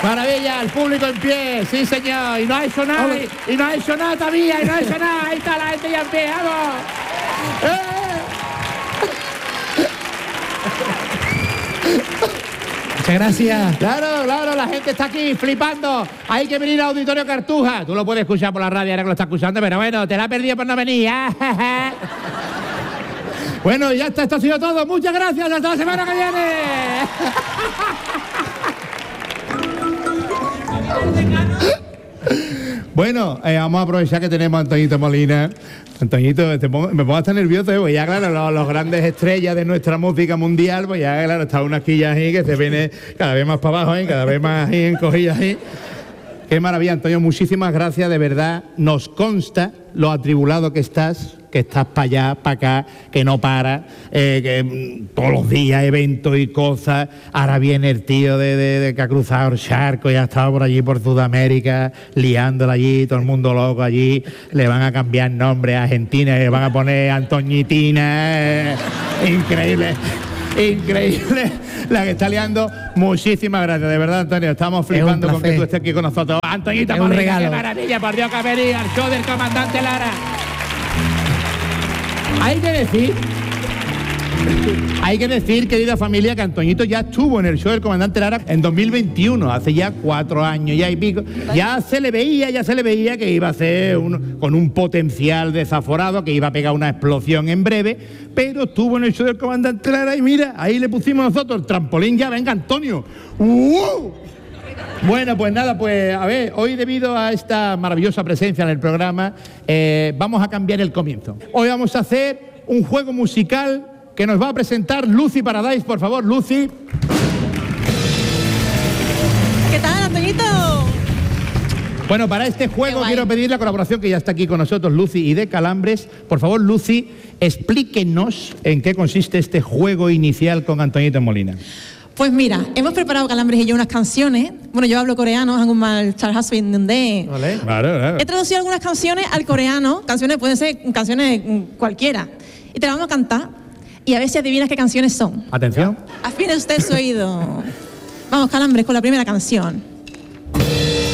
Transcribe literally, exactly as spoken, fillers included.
Maravilla, el público en pie, sí señor, y no ha hecho nada, y, y no ha hecho nada todavía, y no ha hecho nada, ahí está la gente ya en pie, vamos. ¡Eh! Muchas gracias. Claro, claro, la gente está aquí flipando. Hay que venir al Auditorio Cartuja. Tú lo puedes escuchar por la radio ahora que lo estás escuchando, pero bueno, te la has perdido por no venir. ¿eh? Bueno, ya está, esto ha sido todo. Muchas gracias, hasta la semana que viene. Bueno, eh, vamos a aprovechar que tenemos a Antoñito Molina. Antoñito, te pongo, me pongo hasta nervioso, ¿eh? Pues ya, claro, los, los grandes estrellas de nuestra música mundial, pues ya, claro, está una quilla ahí que se viene cada vez más para abajo, ¿eh? Cada vez más ahí encogida ahí. Qué maravilla, Antonio, muchísimas gracias, de verdad. Nos consta lo atribulado que estás, que estás para allá, para acá, que no para, eh, que mm, todos los días eventos y cosas. Ahora viene el tío de, de, de que ha cruzado el charco y ha estado por allí, por Sudamérica, liándola allí, todo el mundo loco allí. Le van a cambiar nombre a Argentina, le van a poner Antoñitina. Eh, increíble. Increíble la que está liando. Muchísimas gracias, de verdad, Antonio. Estamos flipando con que tú estés aquí con nosotros. Antoñita, un regalo. Qué maravilla, por Dios, que ha venido al show del comandante Lara. Hay que decir, hay que decir, querida familia, que Antoñito ya estuvo en el show del comandante Lara en dos mil veintiuno, hace ya cuatro años ya y pico. Ya se le veía, ya se le veía que iba a ser un, con un potencial desaforado, que iba a pegar una explosión en breve, pero estuvo en el show del comandante Lara y mira, ahí le pusimos nosotros el trampolín ya, venga Antonio. ¡Uh! Bueno, pues nada, pues a ver, hoy debido a esta maravillosa presencia en el programa, eh, vamos a cambiar el comienzo. Hoy vamos a hacer un juego musical que nos va a presentar Lucy Paradise, por favor, Lucy. ¿Qué tal, Antoñito? Bueno, para este juego quiero pedir la colaboración que ya está aquí con nosotros, Lucy y de Calambres. Por favor, Lucy, explíquenos en qué consiste este juego inicial con Antoñito Molina. Pues mira, hemos preparado Calambres y yo unas canciones. Bueno, yo hablo coreano, 한국말 잘 할 수 있는데. Vale, claro, claro. He traducido algunas canciones al coreano. Canciones pueden ser canciones cualquiera. Y te las vamos a cantar. Y a ver si adivinas qué canciones son. Atención. Afine usted su oído. Vamos, Calambres, con la primera canción.